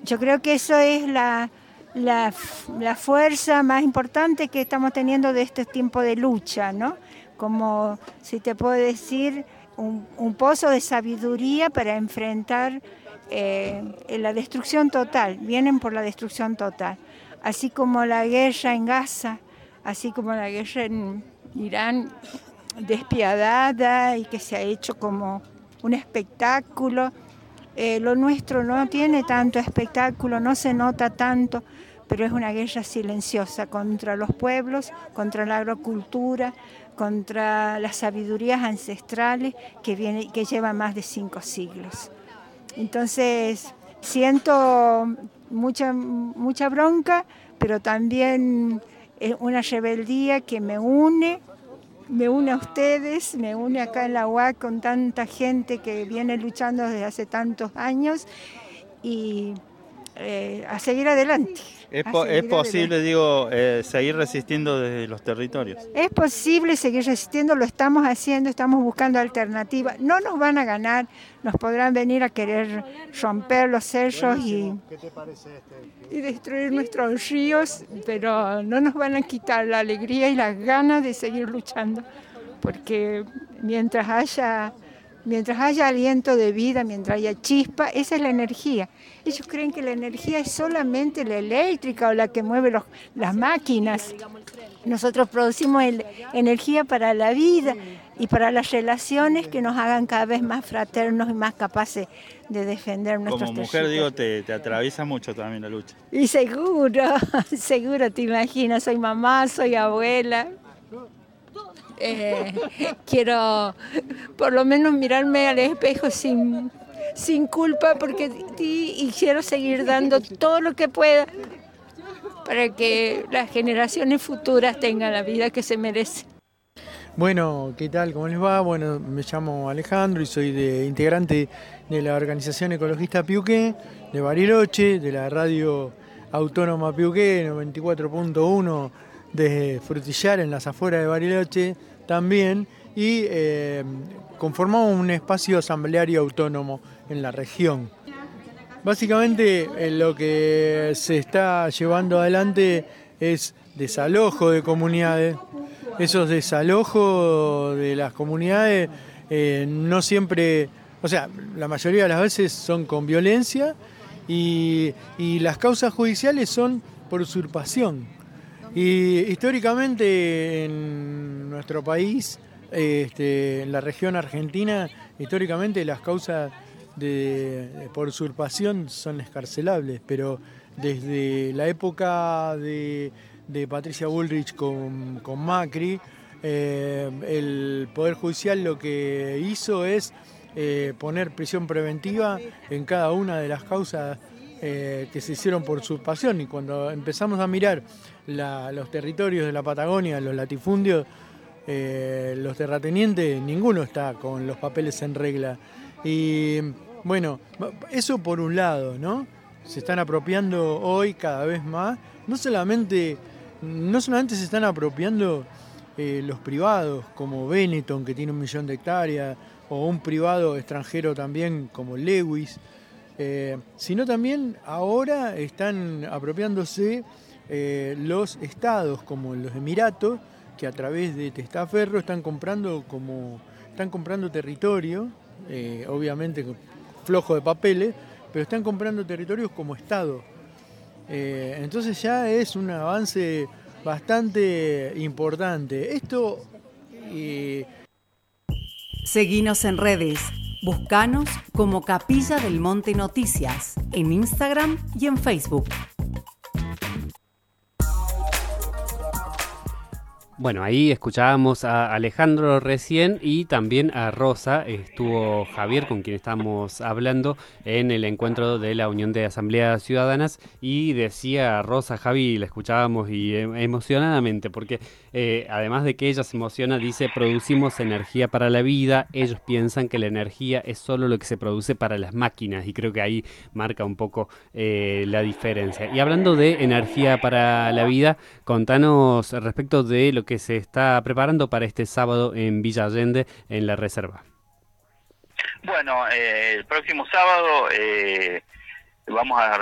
yo creo que eso es la fuerza más importante que estamos teniendo de este tiempo de lucha, ¿no? Como, si te puedo decir, un pozo de sabiduría para enfrentar la destrucción total. Vienen por la destrucción total. Así como la guerra en Gaza, así como la guerra en Irán, despiadada y que se ha hecho como un espectáculo. Lo nuestro no tiene tanto espectáculo, no se nota tanto, pero es una guerra silenciosa contra los pueblos, contra la agrocultura, contra las sabidurías ancestrales que llevan más de 5 siglos. Entonces, siento mucha bronca, pero también una rebeldía que me une a ustedes, me une acá en la UAC con tanta gente que viene luchando desde hace tantos años y a seguir adelante. ¿Es posible, digo, seguir resistiendo desde los territorios? Es posible seguir resistiendo, lo estamos haciendo, estamos buscando alternativas. No nos van a ganar, nos podrán venir a querer romper los cerros y destruir nuestros ríos, pero no nos van a quitar la alegría y las ganas de seguir luchando, porque mientras haya aliento de vida, mientras haya chispa, esa es la energía. Ellos creen que la energía es solamente la eléctrica o la que mueve las máquinas. Nosotros producimos energía para la vida y para las relaciones que nos hagan cada vez más fraternos y más capaces de defender nuestros territorios. Como mujer, digo, te atraviesa mucho también la lucha. Y seguro, te imaginas, soy mamá, soy abuela. Quiero por lo menos mirarme al espejo sin culpa y quiero seguir dando todo lo que pueda para que las generaciones futuras tengan la vida que se merecen. Bueno, ¿qué tal? ¿Cómo les va? Bueno, me llamo Alejandro y soy integrante de la organización ecologista Piuqué, de Bariloche, de la radio autónoma Piuqué 94.1 de Frutillar, en las afueras de Bariloche también, y conformamos un espacio asambleario autónomo en la región. Básicamente lo que se está llevando adelante es desalojo de comunidades. Esos desalojos de las comunidades no siempre, o sea, la mayoría de las veces son con violencia y las causas judiciales son por usurpación. Y históricamente en nuestro país, en la región argentina, históricamente las causas por usurpación son excarcelables, pero desde la época de Patricia Bullrich con Macri, el Poder Judicial lo que hizo es poner prisión preventiva en cada una de las causas que se hicieron por usurpación. Y cuando empezamos a mirar los territorios de la Patagonia, los latifundios, los terratenientes, ninguno está con los papeles en regla. Y bueno, eso por un lado, ¿no? Se están apropiando hoy cada vez más, no solamente se están apropiando los privados como Benetton, que tiene 1 millón de hectáreas, o un privado extranjero también como Lewis, sino también ahora están apropiándose los estados como los Emiratos, que a través de Testaferro están comprando territorio, obviamente flojo de papeles, pero están comprando territorios como estado. Entonces ya es un avance bastante importante. Seguinos en redes. Buscanos como Capilla del Monte Noticias en Instagram y en Facebook. Bueno, ahí escuchábamos a Alejandro recién y también a Rosa. Estuvo Javier, con quien estamos hablando, en el encuentro de la Unión de Asambleas Ciudadanas, y decía Rosa, Javi, la escuchábamos y emocionadamente, porque además de que ella se emociona, dice: producimos energía para la vida. Ellos piensan que la energía es solo lo que se produce para las máquinas, y creo que ahí marca un poco la diferencia. Y hablando de energía para la vida, contanos respecto de lo que se está preparando para este sábado en Villa Allende, en la reserva. Bueno, el próximo sábado vamos a